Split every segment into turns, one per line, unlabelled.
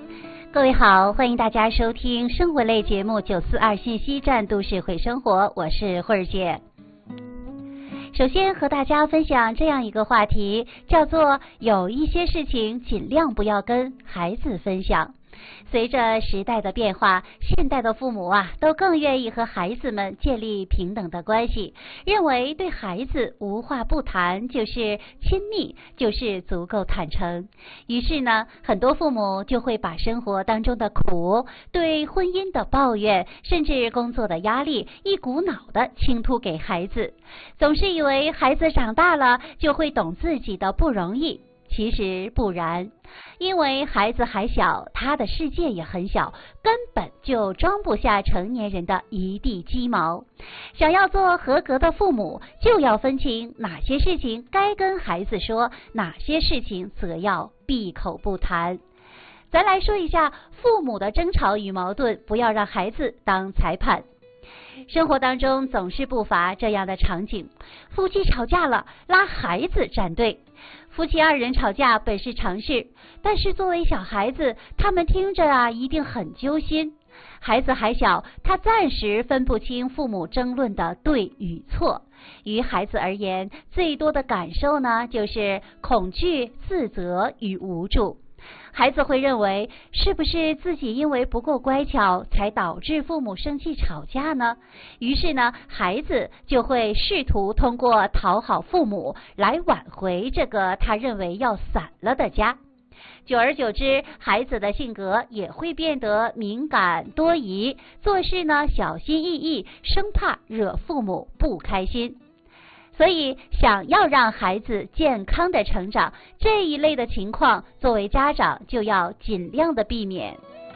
各位好，欢迎大家收听生活类节目942信息站都市会生活，我是慧儿姐。首先和大家分享这样一个话题，叫做有一些事情尽量不要跟孩子分享。随着时代的变化，现代的父母都更愿意和孩子们建立平等的关系，认为对孩子无话不谈就是亲密，就是足够坦诚。于是呢，很多父母就会把生活当中的苦、对婚姻的抱怨，甚至工作的压力，一股脑的倾吐给孩子，总是以为孩子长大了就会懂自己的不容易。其实不然，因为孩子还小，他的世界也很小，根本就装不下成年人的一地鸡毛。想要做合格的父母，就要分清哪些事情该跟孩子说，哪些事情则要闭口不谈。咱来说一下父母的争吵与矛盾，不要让孩子当裁判。生活当中总是不乏这样的场景，夫妻吵架了，拉孩子站队。夫妻二人吵架本是常事，但是作为小孩子，他们听着一定很揪心。孩子还小，他暂时分不清父母争论的对与错。于孩子而言，最多的感受呢，就是恐惧、自责与无助。孩子会认为，是不是自己因为不够乖巧，才导致父母生气吵架呢？于是呢，孩子就会试图通过讨好父母来挽回这个他认为要散了的家。久而久之，孩子的性格也会变得敏感多疑，做事呢小心翼翼，生怕惹父母不开心。所以想要让孩子健康的成长，这一类的情况作为家长就要尽量的避免。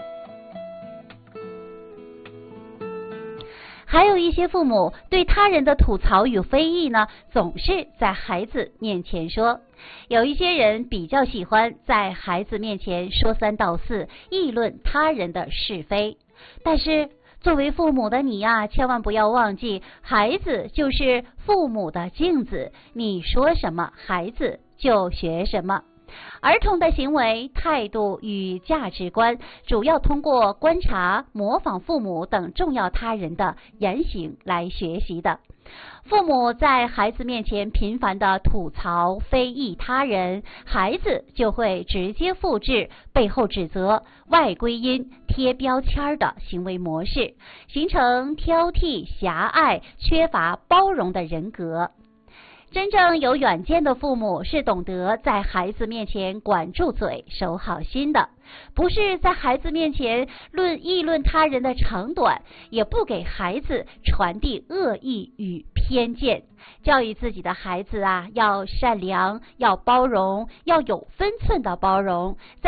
还有一些父母对他人的吐槽与非议呢，总是在孩子面前说。有一些人比较喜欢在孩子面前说三道四，议论他人的是非。但是作为父母的你千万不要忘记，孩子就是父母的镜子，你说什么，孩子就学什么。儿童的行为、态度与价值观，主要通过观察、模仿父母等重要他人的言行来学习的。父母在孩子面前频繁的吐槽、非议他人，孩子就会直接复制背后指责、外归因、贴标签的行为模式，形成挑剔、狭隘、缺乏包容的人格。真正有远见的父母是懂得在孩子面前管住嘴、守好心的，不是在孩子面前议论他人的长短，也不给孩子传递恶意与偏见。教育自己的孩子要善良，要包容，要有分寸的包容，在